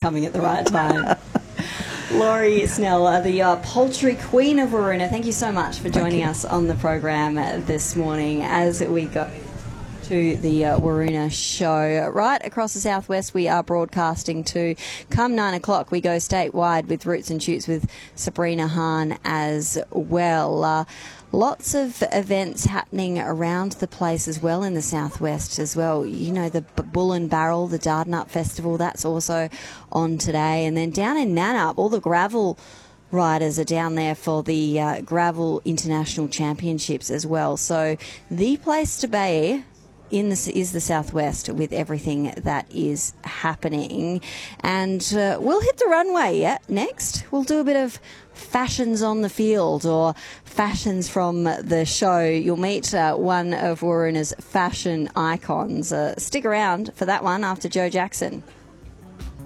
coming at the right time. Laurie Snell, the poultry queen of Waroona, thank you so much for joining us on the program this morning as we go to the Waroona show. Right across the southwest, we are broadcasting to come 9 o'clock. We go statewide with Roots and Shoots with Sabrina Hahn as well. Lots of events happening around the place as well in the southwest as well. You know, the Bull and Barrel, the Dardanup Festival, that's also on today. And then down in Nannup, all the gravel riders are down there for the Gravel International Championships as well. So the place to be is the southwest with everything that is happening. And we'll hit the runway next. We'll do a bit of fashions on the field or fashions from the show. You'll meet one of Waroona's fashion icons. Stick around for that one after Joe Jackson.